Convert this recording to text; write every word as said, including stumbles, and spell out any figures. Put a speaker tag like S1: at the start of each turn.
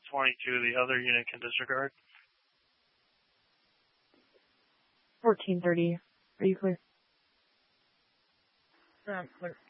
S1: twenty-two, the other unit can disregard.
S2: fourteen thirty. Are you clear?
S3: Um, clear.